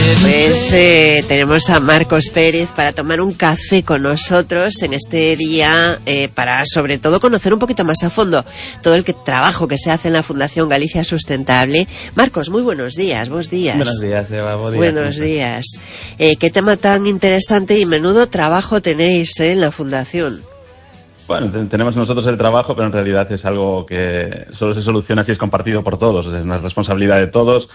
Pues tenemos a Marcos Pérez para tomar un café con nosotros en este día, para sobre todo conocer un poquito más a fondo todo el trabajo que se hace en la Fundación Galicia Sustentable. Marcos, muy buenos días, bos días. Buenos días, Eva. Buenos días. Qué tema tan interesante y menudo trabajo tenéis en la Fundación. Bueno, tenemos nosotros el trabajo, pero en realidad es algo que solo se soluciona si es compartido por todos. Es una responsabilidad de todos.